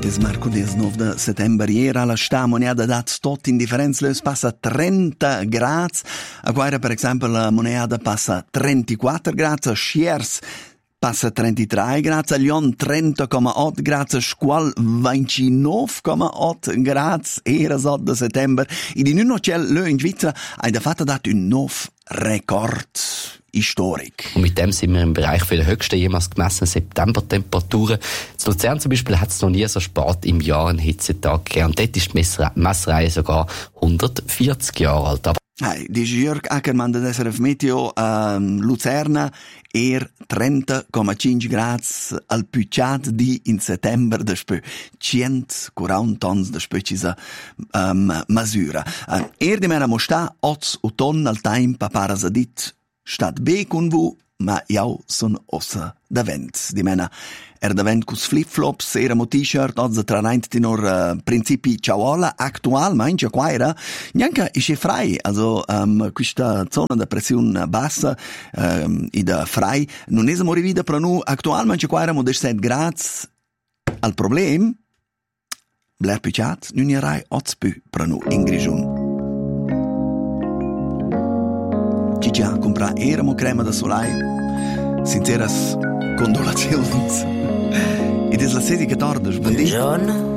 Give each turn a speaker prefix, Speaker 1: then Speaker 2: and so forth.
Speaker 1: Es mercoledì 9 settembre. Ieri alla sta moneda dat tot in differenza lös passa 30 gradi. A Guaira per esempio la moneda passa 34 gradi, a Schiers passa 33 gradi, a Lyon 30,8 gradi, a Squal 29,8 gradi. Era 8 settembre. E di nuno c'è in Svizzera ha da fatta dat un nuovo record historisch.
Speaker 2: Und mit dem sind wir im Bereich für die höchsten jemals gemessenen Septembertemperaturen. In Luzern zum Beispiel hat es noch nie so spät im Jahr einen Hitzetag gegeben. Und dort ist die Messreihe sogar 140 Jahre alt.
Speaker 1: Hey, dice Jörg Ackermann da essere meteo Lucerna 30,5 gradi al pucciat di in settembre despö 140 tons despö cisa masura. Di mera mosta 8 autunn al time paparas a dit stat be con vu, ma jau son ossa da vent. Di mena da vent cus flip-flops, era mo t-shirt, oggi traint tinor principi ciaola, actual, ma in Quaira, neanche isce frei, also questa zona da pressione bassa, e da frei, non è mori vida per nu, actual, ma in Quaira mo 17 gradi, al problem, bler picciat, non irai 8 per nu in Grigiun. Ci già compra eramo crema da solai, sinceras condolazioni. Ed es la 16:14. Buongiorno.